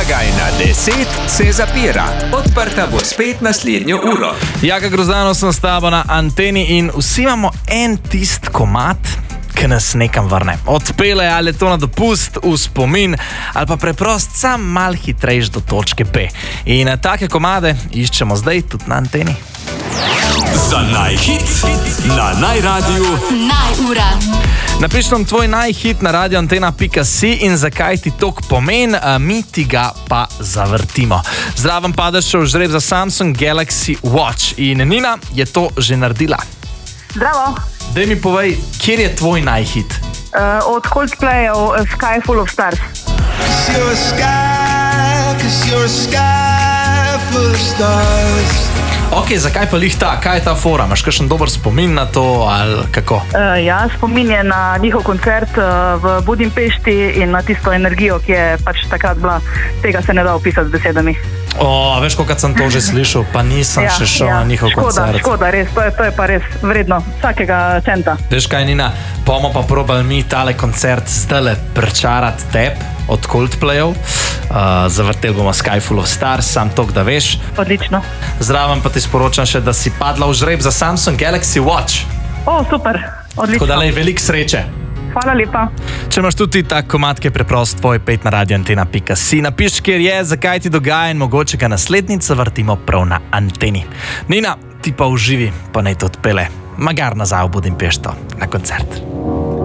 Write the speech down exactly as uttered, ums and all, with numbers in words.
Blagajna deset se zapira. Odprta bo spet naslednjo uro. Jaka Grozdano sem s tabo na anteni in vsi imamo en tist komad, ki nas nekam vrne. Odpele ali to na dopust, v spomin, ali pa preprost sam mal hitrejš do točke P. In take komade iščemo zdaj tudi na anteni. Za najhit na najradiju Najura. Napiš nam tvoj najhit na radioantena pika si in zakaj ti tok pomen, mi ti ga pa zavrtimo. Zraven padaš v žreb za Samsung Galaxy Watch in Nina je to že naredila. Zdravo. Daj mi povej, kjer je tvoj najhit? Uh, od Coldplayov uh, Sky Full of Stars. Cause you're a sky, cause you're a sky full of stars. Ok, zakaj pa lih ta? Kaj je ta fora? Imaš kakšen dober spomin na to ali kako? Uh, ja, spomin je na njihov koncert uh, v Budimpešti in na tisto energijo, ki je pač takrat bila. Tega se ne da opisati z besedami. O, veš, kolikrat sem to že slišal, pa nisem Ja, še šel ja. na njihov škoda, koncert. Škoda, res, to je, to je pa res vredno vsakega centa. Veš kaj, Nina, bomo pa probali mi tale koncert zdajle prečarati teb od Coldplayov. Uh, zavrtel bomo Sky Full of Stars, sam tok, da veš. Odlično. Zraven pa ti sporočam še, da si padla v žreb za Samsung Galaxy Watch. O, super, Tako odlično. da lej, veliko sreče. Hvala lepa. Če imaš tudi tak komad, ki je preprost tvoj, pet na radioantena pika si. Napiš, kjer je, zakaj ti dogaja in mogoče ga naslednjica vrtimo prav na anteni. Nina, ti pa uživi, pa naj to odpele. Magar nazaj v Budimpešto na koncert.